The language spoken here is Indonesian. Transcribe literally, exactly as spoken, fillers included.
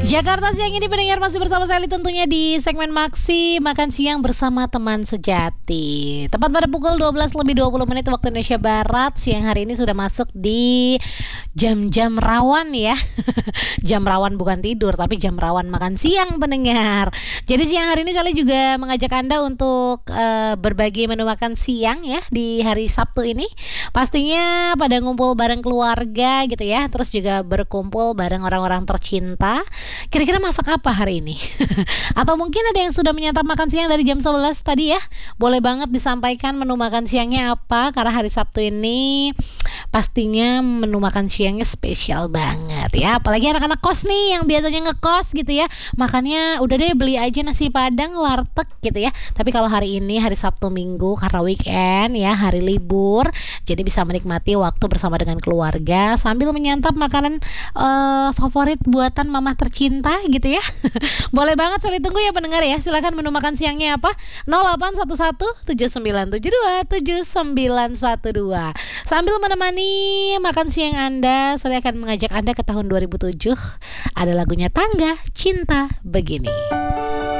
Jakarta Siang ini pendengar masih bersama saya tentunya di segmen Maksi Makan Siang bersama teman sejati. Tepat pada pukul dua belas lebih dua puluh menit waktu Indonesia Barat. Siang hari ini sudah masuk di jam-jam rawan ya. Jam rawan bukan tidur tapi jam rawan makan siang pendengar. Jadi siang hari ini saya juga mengajak Anda untuk uh, berbagi menu makan siang ya di hari Sabtu ini. Pastinya pada ngumpul bareng keluarga gitu ya. Terus juga berkumpul bareng orang-orang tercinta. Kira-kira masak apa hari ini? Atau mungkin ada yang sudah menyantap makan siang dari jam sebelas tadi ya. Boleh banget disampaikan menu makan siangnya apa. Karena hari Sabtu ini pastinya menu makan siangnya spesial banget ya. Apalagi anak-anak kos nih yang biasanya ngekos gitu ya. Makanya udah deh beli aja nasi padang warteg gitu ya. Tapi kalau hari ini hari Sabtu Minggu karena weekend ya, hari libur, jadi bisa menikmati waktu bersama dengan keluarga sambil menyantap makanan uh, favorit buatan mama tercinta gitu ya. Boleh banget, saya tunggu ya pendengar ya. Silakan menu makan siangnya apa? nol delapan satu satu tujuh sembilan tujuh dua tujuh sembilan satu dua. Sambil menemani makan siang Anda, saya akan mengajak Anda ke tahun dua ribu tujuh. Ada lagunya Tangga Cinta Begini.